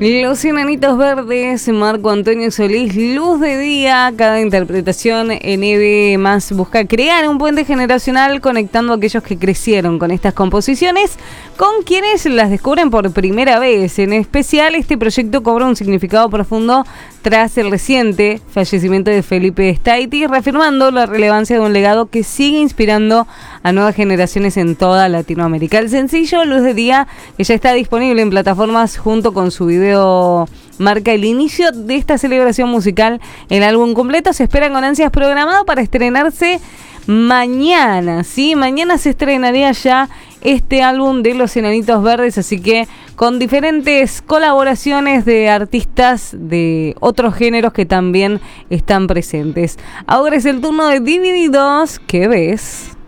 Los Enanitos Verdes, Marco Antonio Solís, Luz de Día. Cada interpretación en EB Más busca crear un puente generacional conectando a aquellos que crecieron con estas composiciones con quienes las descubren por primera vez. En especial, este proyecto cobra un significado profundo tras el reciente fallecimiento de Felipe Staiti, reafirmando la relevancia de un legado que sigue inspirando a nuevas generaciones en toda Latinoamérica. El sencillo Luz de Día, que ya está disponible en plataformas junto con su video, marca el inicio de esta celebración musical. El álbum completo se espera con ansias, programado para estrenarse mañana, ¿sí? Mañana se estrenaría ya este álbum de Los Enanitos Verdes, así que con diferentes colaboraciones de artistas de otros géneros que también están presentes. Ahora es el turno de Divididos. ¿Qué ves?